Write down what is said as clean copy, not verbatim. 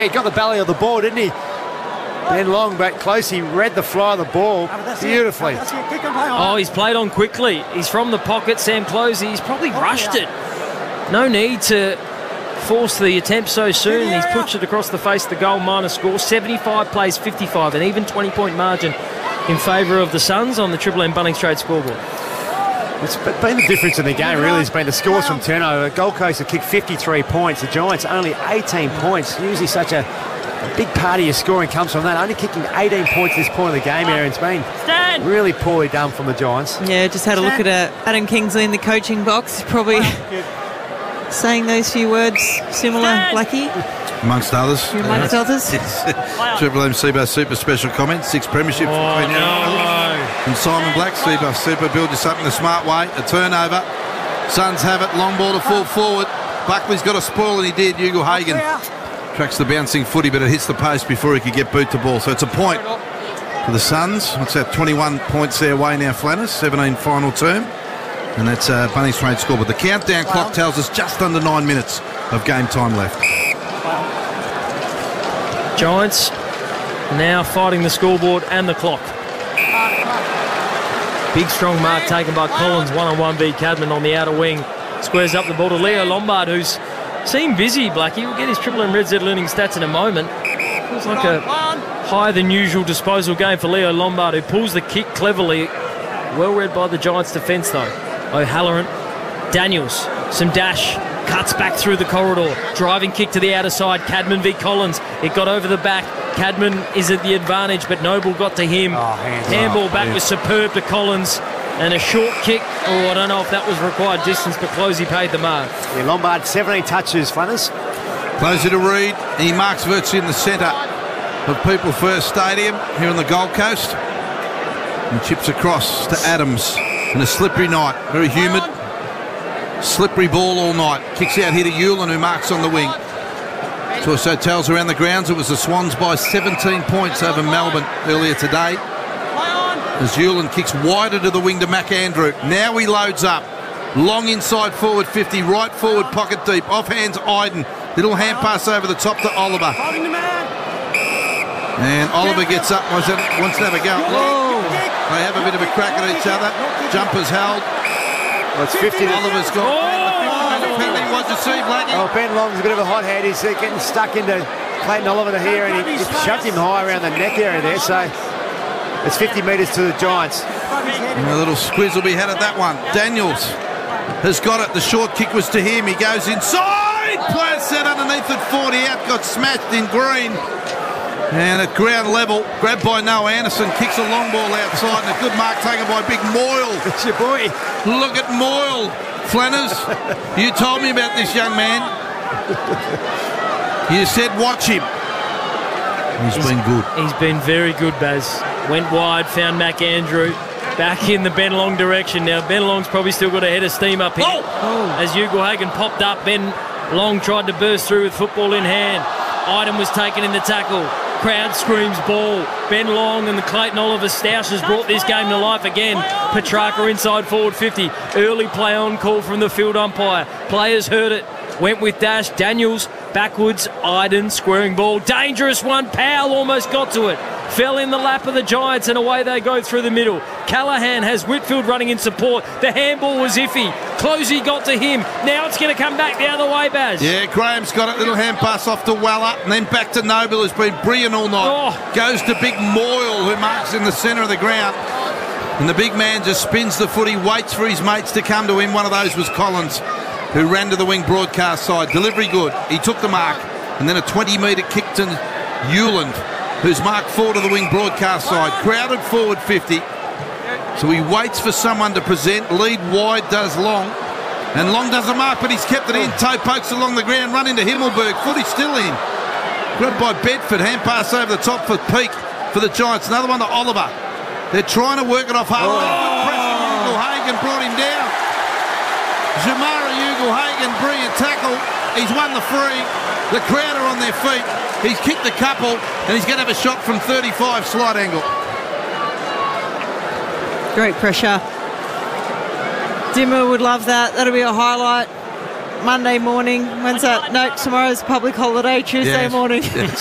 He got the belly of the ball, didn't he? Ben Long back close. He read the fly of the ball beautifully. Oh, he's played on quickly. He's from the pocket, Sam Closey. He's probably rushed it. No need to force the attempt so soon. He's pushed it across the face of the goal, minus score. 75 plays 55, an even 20-point margin in favour of the Suns on the Triple M Bunnings Trade scoreboard. It's been the difference in the game, really, has been the scores from turnover. Gold Coast have kicked 53 points. The Giants only 18 points. Usually such a big part of your scoring comes from that. Only kicking 18 points at this point of the game, Aaron. It's been really poorly done from the Giants. Yeah, just had a look at Adam Kingsley in the coaching box. He's probably saying those few words similar, Blackie. Amongst others. Amongst others. Triple M Seabass Super special comment. 6 premiership for Queen and Simon Black. Seabass Super, build you something the smart way. A turnover. Suns have it. Long ball to full forward. Buckley's got a spoil, and he did. Ugle Hagen tracks the bouncing footy, but it hits the post before he could get boot to ball. So it's a point for the Suns. What's that? 21 points their way now, Flanners. 17 final term. And that's Bunnings Trade score. But the countdown clock tells us just under 9 minutes of game time left. Giants now fighting the scoreboard and the clock. Big strong mark taken by Collins. One-on-one beat Cadman on the outer wing. Squares up the ball to Leo Lombard, who's seemed busy, Blackie. We'll get his Triple M Red Z learning stats in a moment. Feels like a higher than usual disposal game for Leo Lombard, who pulls the kick cleverly. Well read by the Giants defence though. O'Halloran, Daniels, some dash, cuts back through the corridor, driving kick to the outer side. Cadman v Collins. It got over the back. Cadman is at the advantage, but Noble got to him. Handball back was superb to Collins. And a short kick. Oh, I don't know if that was required distance, but Closey paid the mark. Yeah, Lombard, 17 touches, Flanners. Closey to Reid. He marks virtually in the centre of People First Stadium here on the Gold Coast. And chips across to Adams. And a slippery night. Very humid. Slippery ball all night. Kicks out here to Hewlin, who marks on the wing. Also tells around the grounds it was the Swans by 17 points over Melbourne earlier today. As Hewlin kicks wider to the wing to McAndrew. Now he loads up. Long inside forward 50, right forward pocket deep. Offhands Iden. Little hand pass over the top to Oliver. And Oliver gets up, wants to have a go. They have a bit of a crack at each other. Jumpers held. Well, it's 50. Oliver's gone. What you see, Blackie? Oh, Ben Long's a bit of a hot head. He's getting stuck into Clayton Oliver here, and he just shoved him high around the neck area there. So it's 50 metres to the Giants. And a little squeeze will be had at that one. Daniels has got it. The short kick was to him. He goes inside. Player set underneath at 40 out. Got smashed in green. And at ground level, grabbed by Noah Anderson. Kicks a long ball outside. And a good mark taken by Big Moyle. It's your boy. Look at Moyle. Flanners, you told me about this young man. You said watch him. He's been good. He's been very good, Baz. Went wide, found McAndrew. Back in the Ben Long direction. Now, Ben Long's probably still got a head of steam up here. As Ugle Hagen popped up, Ben Long tried to burst through with football in hand. Iden was taken in the tackle. Crowd screams ball. Ben Long and the Clayton Oliver Stoush has brought this game to life again. Petrarca inside forward 50. Early play on call from the field umpire. Players heard it. Went with dash. Daniels backwards. Iden squaring ball. Dangerous one. Powell almost got to it. Fell in the lap of the Giants and away they go through the middle. Callahan has Whitfield running in support. The handball was iffy. Closey got to him. Now it's going to come back the other way, Baz. Yeah, Graham's got it. Little hand pass off to Weller and then back to Noble, who's been brilliant all night. Goes to Big Moyle, who marks in the centre of the ground. And the big man just spins the footy, waits for his mates to come to him. One of those was Collins, who ran to the wing broadcast side. Delivery good. He took the mark. And then a 20-metre kick to Hewland, who's marked forward to the wing broadcast side. Crowded forward 50. So he waits for someone to present. Lead wide does Long. And Long does a mark, but he's kept it in. Toe pokes along the ground, run into Himmelberg. Footy still in. Grabbed by Bedford. Hand pass over the top for Peak for the Giants. Another one to Oliver. They're trying to work it off hard. Ugle Hagen brought him down. Jamara Ugle Hagen, brilliant tackle. He's won the free. The crowd are on their feet. He's kicked a couple, and he's going to have a shot from 35 slight angle. Great pressure. Dimmer would love that. That'll be a highlight. Monday morning. When's that? No, tomorrow's public holiday, Tuesday Yes. morning. Yes.